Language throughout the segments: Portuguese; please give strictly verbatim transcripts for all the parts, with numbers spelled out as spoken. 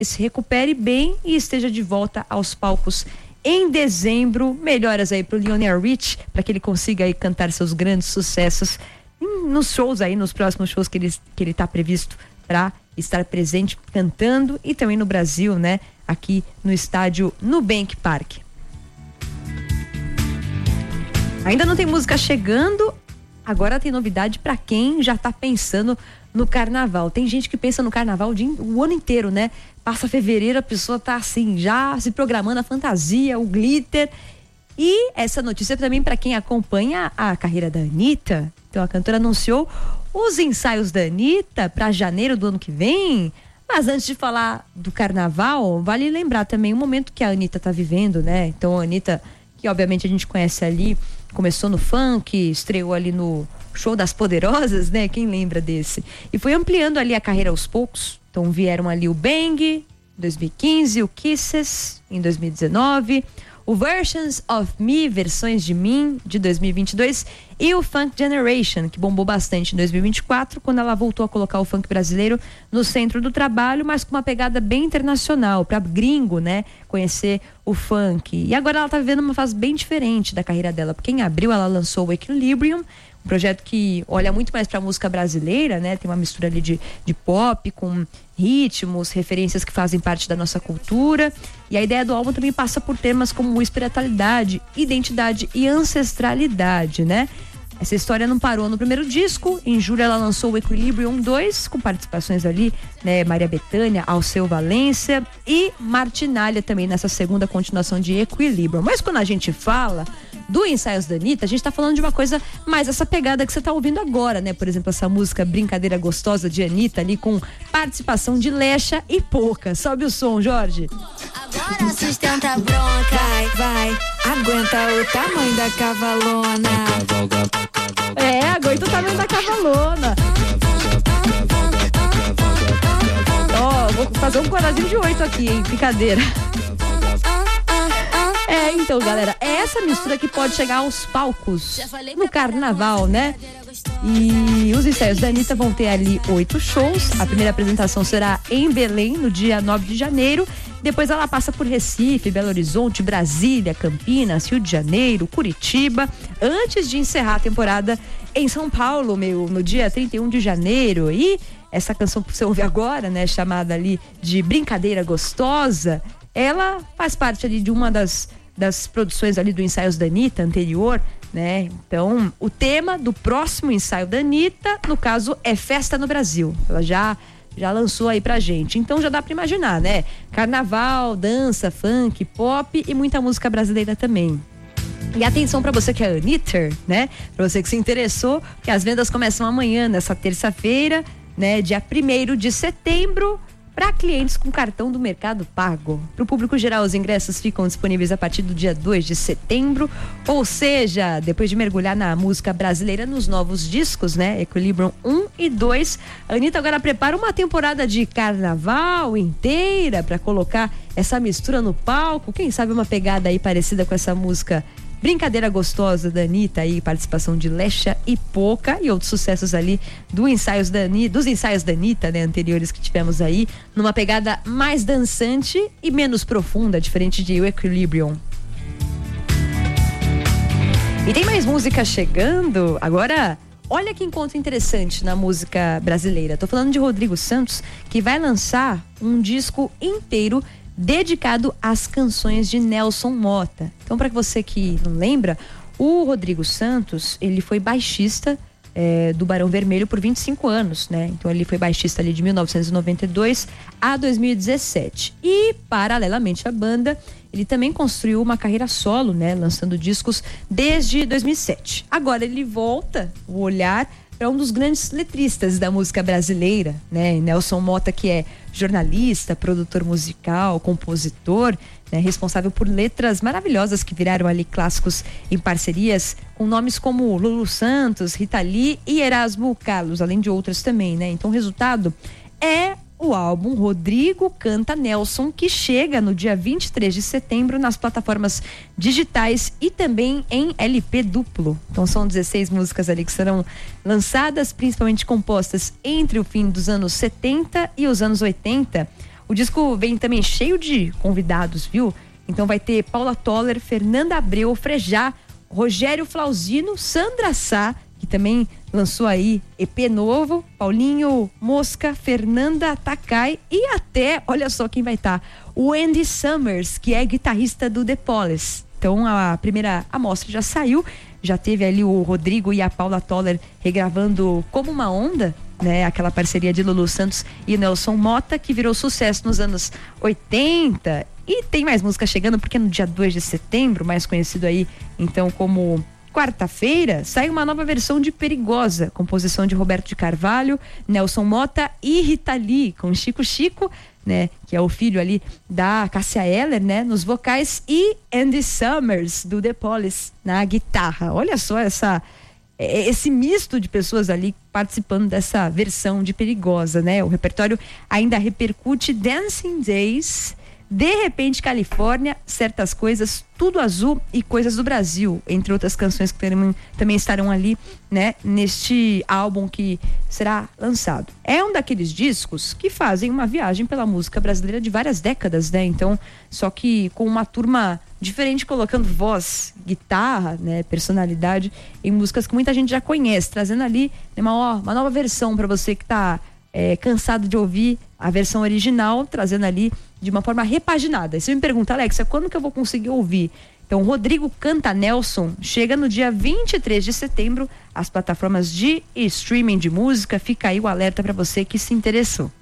se recupere bem e esteja de volta aos palcos em dezembro. Melhoras aí pro Lionel Rich, para que ele consiga aí cantar seus grandes sucessos nos shows aí, nos próximos shows que ele, que ele tá previsto para estar presente cantando, e também no Brasil, né? Aqui no estádio Nubank Park. Ainda não tem música chegando, agora tem novidade para quem já tá pensando no carnaval. Tem gente que pensa no carnaval o, dia, o ano inteiro, né? Passa fevereiro, a pessoa tá assim, já se programando a fantasia, o glitter. E essa notícia também para quem acompanha a carreira da Anitta. Então a cantora anunciou os ensaios da Anitta para janeiro do ano que vem. Mas antes de falar do carnaval, vale lembrar também o momento que a Anitta tá vivendo, né? Então a Anitta, que obviamente a gente conhece ali, começou no funk, estreou ali no Show das Poderosas, né? Quem lembra desse? E foi ampliando ali a carreira aos poucos. Então vieram ali o Bang, em dois mil e quinze, o Kisses, em dois mil e dezenove, o Versions of Me, Versões de Mim, de dois mil e vinte e dois, e o Funk Generation, que bombou bastante em dois mil e vinte e quatro, quando ela voltou a colocar o funk brasileiro no centro do trabalho, mas com uma pegada bem internacional, para gringo, né, conhecer o funk. E agora ela tá vivendo uma fase bem diferente da carreira dela, porque em abril ela lançou o Equilibrium, um projeto que olha muito mais pra música brasileira, né? Tem uma mistura ali de, de pop com ritmos, referências que fazem parte da nossa cultura. E a ideia do álbum também passa por temas como espiritualidade, identidade e ancestralidade, né? Essa história não parou no primeiro disco. Em julho ela lançou o Equilibrium dois, com participações ali, né? Maria Bethânia, Alceu Valência e Martinalha também nessa segunda continuação de Equilibrium. Mas quando a gente fala do Ensaios da Anitta, a gente tá falando de uma coisa mais essa pegada que você tá ouvindo agora, né? Por exemplo, essa música Brincadeira Gostosa de Anitta ali com participação de Lecha e Poca. Sobe o som, Jorge. Agora sustenta a bronca, vai, vai, aguenta o tamanho da cavalona. É, aguenta o tamanho da cavalona. Ó, oh, vou fazer um corazinho de oito aqui, hein? Brincadeira. É, então, galera, é essa mistura que pode chegar aos palcos no carnaval, né? E os ensaios da Anitta vão ter ali oito shows. A primeira apresentação será em Belém, no dia nove de janeiro. Depois ela passa por Recife, Belo Horizonte, Brasília, Campinas, Rio de Janeiro, Curitiba, antes de encerrar a temporada em São Paulo, meu, no dia trinta e um de janeiro. E essa canção que você ouve agora, né, chamada ali de Brincadeira Gostosa, ela faz parte ali de uma das das produções ali do Ensaios da Anitta anterior, né? Então, o tema do próximo ensaio da Anitta, no caso, é Festa no Brasil. Ela já já lançou aí pra gente. Então já dá pra imaginar, né? Carnaval, dança, funk, pop e muita música brasileira também. E atenção pra você que é Anitta, né? Pra você que se interessou, que as vendas começam amanhã, nessa terça-feira, né? Dia primeiro de setembro. Para clientes com cartão do Mercado Pago. Para o público geral, os ingressos ficam disponíveis a partir do dia dois de setembro, ou seja, depois de mergulhar na música brasileira nos novos discos, né? Equilibrium um e dois, a Anitta agora prepara uma temporada de carnaval inteira para colocar essa mistura no palco. Quem sabe uma pegada aí parecida com essa música Brincadeira Gostosa da Anitta, aí participação de Lecha e Poca e outros sucessos ali do ensaios da Anitta, dos ensaios da Anitta, né, anteriores que tivemos aí, numa pegada mais dançante e menos profunda, diferente de Equilibrium. E tem mais música chegando agora. Olha que encontro interessante na música brasileira. Tô falando de Rodrigo Santos, que vai lançar um disco inteiro dedicado às canções de Nelson Motta. Então, para você que não lembra, o Rodrigo Santos, ele foi baixista é, do Barão Vermelho por vinte e cinco anos, né? Então ele foi baixista ali de mil novecentos e noventa e dois a dois mil e dezessete. E, paralelamente à banda, ele também construiu uma carreira solo, né? Lançando discos desde dois mil e sete. Agora ele volta o olhar para um dos grandes letristas da música brasileira, né? Nelson Motta, que é jornalista, produtor musical, compositor, né? Responsável por letras maravilhosas que viraram ali clássicos em parcerias com nomes como Lulu Santos, Rita Lee e Erasmo Carlos, além de outras também, né? Então o resultado é o álbum Rodrigo Canta Nelson, que chega no dia vinte e três de setembro nas plataformas digitais e também em L P duplo. Então são dezesseis músicas ali que serão lançadas, principalmente compostas entre o fim dos anos setenta e os anos oitenta. O disco vem também cheio de convidados, viu? Então vai ter Paula Toller, Fernanda Abreu, Frejá, Rogério Flauzino, Sandra Sá, que também lançou aí E P novo, Paulinho Mosca, Fernanda Takai e até, olha só quem vai estar, tá, o Andy Summers, que é guitarrista do The Police. Então a primeira amostra já saiu, já teve ali o Rodrigo e a Paula Toller regravando Como Uma Onda, né? Aquela parceria de Lulu Santos e Nelson Motta, que virou sucesso nos anos oitenta. E tem mais música chegando, porque no dia dois de setembro, mais conhecido aí então como quarta-feira, sai uma nova versão de Perigosa, composição de Roberto de Carvalho, Nelson Motta e Rita Lee, com Chico Chico, né, que é o filho ali da Cássia Eller, né, nos vocais, e Andy Summers do The Police na guitarra. Olha só essa esse misto de pessoas ali participando dessa versão de Perigosa, né? O repertório ainda repercute Dancing Days, De Repente Califórnia, Certas Coisas, Tudo Azul e Coisas do Brasil, entre outras canções que também, também estarão ali, né, neste álbum que será lançado. É um daqueles discos que fazem uma viagem pela música brasileira de várias décadas, né? Então, só que com uma turma diferente, colocando voz, guitarra, né, personalidade em músicas que muita gente já conhece, trazendo ali uma, uma nova versão para você que tá é, cansado de ouvir a versão original, trazendo ali de uma forma repaginada. E você me pergunta, Alexa, quando que eu vou conseguir ouvir? Então, Rodrigo Canta Nelson chega no dia vinte e três de setembro às plataformas de streaming de música. Fica aí o alerta para você que se interessou.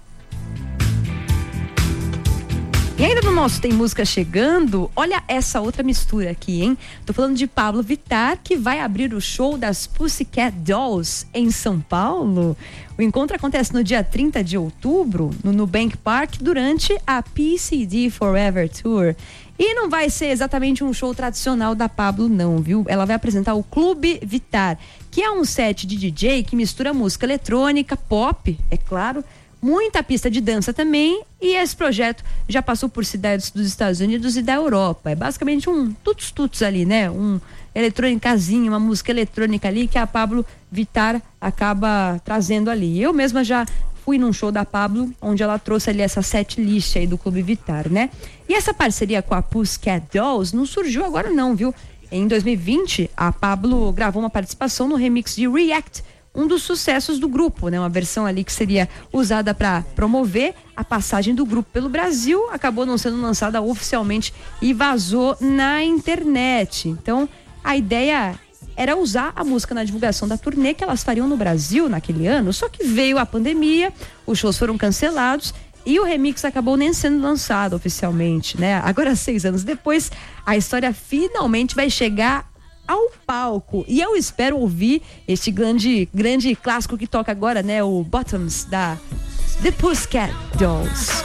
E ainda no nosso Tem Música Chegando, olha essa outra mistura aqui, hein? Tô falando de Pablo Vittar, que vai abrir o show das Pussycat Dolls em São Paulo. O encontro acontece no dia trinta de outubro, no Nubank Park, durante a P C D Forever Tour. E não vai ser exatamente um show tradicional da Pablo, não, viu? Ela vai apresentar o Clube Vittar, que é um set de D J que mistura música eletrônica, pop, é claro, muita pista de dança também, e esse projeto já passou por cidades dos Estados Unidos e da Europa. É basicamente um tuts-tuts ali, né? Um eletrônicazinho, uma música eletrônica ali que a Pablo Vittar acaba trazendo ali. Eu mesma já fui num show da Pablo, onde ela trouxe ali essa set list aí do Clube Vittar, né? E essa parceria com a Pussycat Dolls não surgiu agora não, viu? Em dois mil e vinte, a Pablo gravou uma participação no remix de React, um dos sucessos do grupo, né? Uma versão ali que seria usada para promover a passagem do grupo pelo Brasil, acabou não sendo lançada oficialmente e vazou na internet. Então, a ideia era usar a música na divulgação da turnê que elas fariam no Brasil naquele ano, só que veio a pandemia, os shows foram cancelados e o remix acabou nem sendo lançado oficialmente, né? Agora, seis anos depois, a história finalmente vai chegar ao palco. E eu espero ouvir este grande, grande clássico que toca agora, né? O Bottoms da The Pussycat Dolls.